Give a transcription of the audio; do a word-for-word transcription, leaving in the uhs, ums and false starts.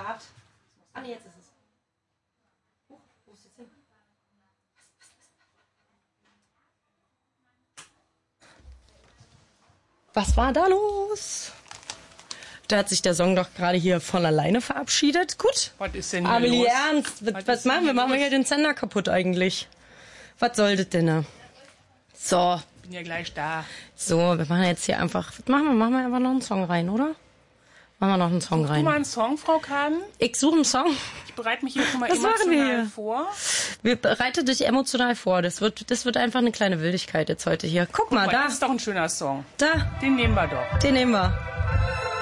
Apparat. Ah, nee, jetzt ist es. Oh, wo ist es hin? Was war da los? Da hat sich der Song doch gerade hier von alleine verabschiedet. Gut. Was ist denn hier Amelie, los? ernst? Was, Was was ist machen denn wir? hier Machen wir los? hier den Sender kaputt eigentlich? Was soll das denn? Ne? So, Ich bin ja gleich da. so, wir machen jetzt hier einfach, was machen wir? Machen wir einfach noch einen Song rein, oder? Machen wir noch einen Song Such du mal rein. einen Song, Frau Kahn? Ich suche einen Song. Ich bereite mich hier schon mal Was machen wir emotional hier? vor. Wir bereiten dich emotional vor. Das wird, das wird einfach eine kleine Wildigkeit jetzt heute hier. Guck mal, Aber da, das ist doch ein schöner Song. da, Den nehmen wir doch. den nehmen wir.